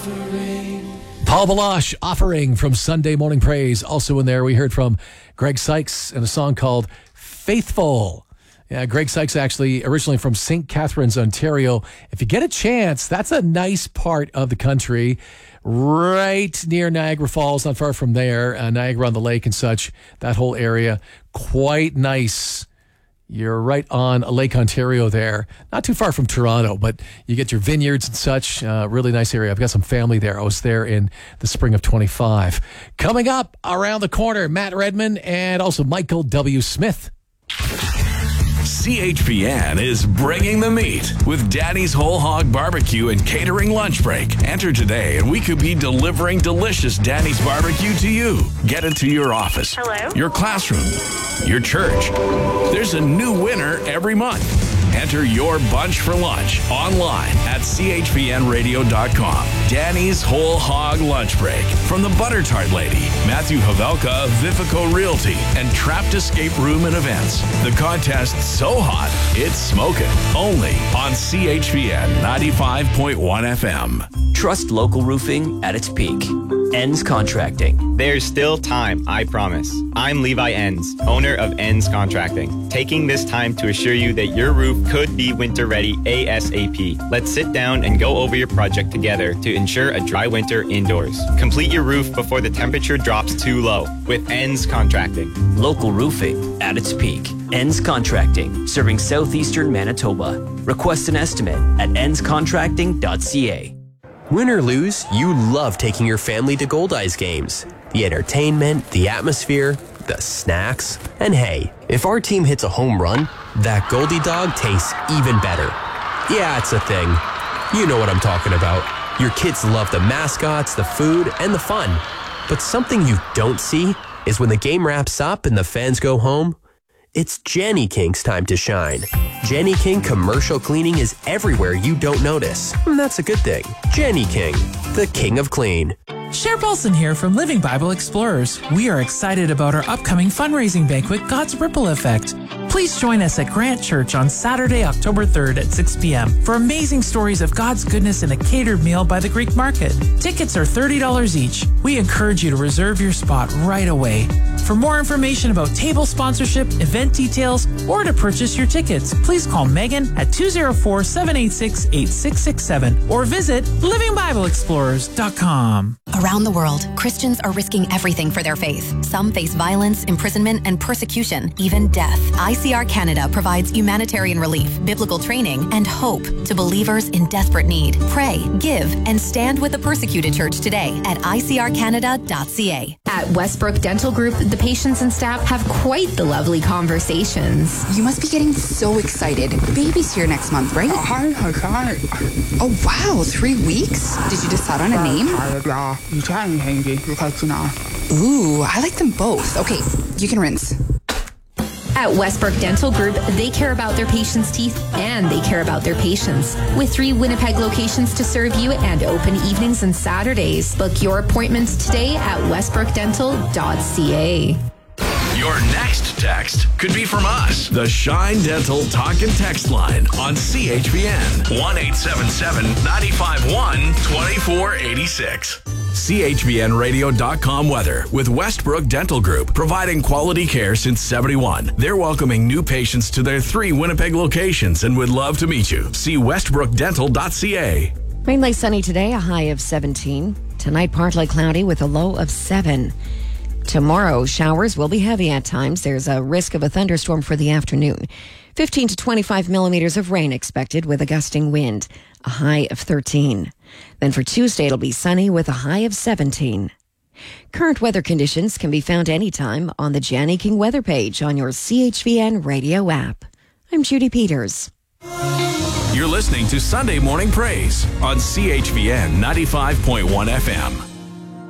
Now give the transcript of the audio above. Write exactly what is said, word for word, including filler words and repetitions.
Paul Baloche, Offering from Sunday Morning Praise. Also in there, we heard from Greg Sykes in a song called Faithful. Yeah, Greg Sykes actually originally from Saint Catharines, Ontario. If you get a chance, that's a nice part of the country, right near Niagara Falls, not far from there, uh, Niagara on the Lake and such, that whole area. Quite nice. You're right on Lake Ontario there. Not too far from Toronto, but you get your vineyards and such. Uh, really nice area. I've got some family there. I was there in the spring of twenty-five. Coming up around the corner, Matt Redman and also Michael W. Smith. C H P N is bringing the meat with Danny's Whole Hog Barbecue and Catering Lunch Break. Enter today and we could be delivering delicious Danny's Barbecue to you. Get it to your office, Hello? your classroom, your church. There's a new winner every month. Enter your bunch for lunch online at c h p n radio dot com. Danny's Whole Hog Lunch Break from the Butter Tart Lady, Matthew Havelka of Vivico Realty, and Trapped Escape Room and Events. The contest's so hot, it's smoking. Only on C H P N ninety-five point one F M. Trust local roofing at its peak. Enns Contracting. There's still time, I promise. I'm Levi Enns, owner of Enns Contracting, taking this time to assure you that your roof could be winter ready ASAP. Let's sit down and go over your project together to ensure a dry winter indoors. Complete your roof before the temperature drops too low with Enns Contracting. Local roofing at its peak. Enns Contracting, serving southeastern Manitoba. Request an estimate at enns contracting dot c a. Win or lose, you love taking your family to Goldeyes games. The entertainment, the atmosphere, the snacks. And hey, if our team hits a home run, that Goldie dog tastes even better. Yeah, it's a thing. You know what I'm talking about. Your kids love the mascots, the food, and the fun. But something you don't see is when the game wraps up and the fans go home, it's Jenny King's time to shine. Jenny King commercial cleaning is everywhere you don't notice. And that's a good thing. Jenny King, the king of clean. Cher Paulson here from Living Bible Explorers. We are excited about our upcoming fundraising banquet, God's Ripple Effect. Please join us at Grant Church on Saturday, October third at six p.m. for amazing stories of God's goodness in a catered meal by the Greek Market. Tickets are thirty dollars each. We encourage you to reserve your spot right away. For more information about table sponsorship, event details, or to purchase your tickets, please call Megan at two oh four, seven eight six, eight six six seven or visit living bible explorers dot com. Around the world, Christians are risking everything for their faith. Some face violence, imprisonment, and persecution, even death. I C R Canada provides humanitarian relief, biblical training, and hope to believers in desperate need. Pray, give, and stand with the persecuted church today at i c r canada dot c a. At Westbrook Dental Group, the patients and staff have quite the lovely conversations. You must be getting so excited. Baby's here next month, right? Oh, wow, three weeks? Did you decide on a name? Ooh, I like them both. Okay, you can rinse. At Westbrook Dental Group, they care about their patients' teeth and they care about their patients. With three Winnipeg locations to serve you and open evenings and Saturdays. Book your appointments today at westbrook dental dot c a. Your next text could be from us. The Shine Dental Talk and Text line on C H P N. one eight seven seven, nine five one, two four eight six. C H B N radio dot com weather with Westbrook Dental Group, providing quality care since seventy-one. They're welcoming new patients to their three Winnipeg locations and would love to meet you. See westbrook dental dot c a. Mainly sunny today, a high of seventeen. Tonight, partly cloudy with a low of seven. Tomorrow, showers will be heavy at times. There's a risk of a thunderstorm for the afternoon. fifteen to twenty-five millimeters of rain expected with a gusting wind, a high of thirteen. Then for Tuesday, it'll be sunny with a high of seventeen. Current weather conditions can be found anytime on the Jenny King weather page on your C H V N radio app. I'm Judy Peters. You're listening to Sunday Morning Praise on C H V N ninety-five point one F M.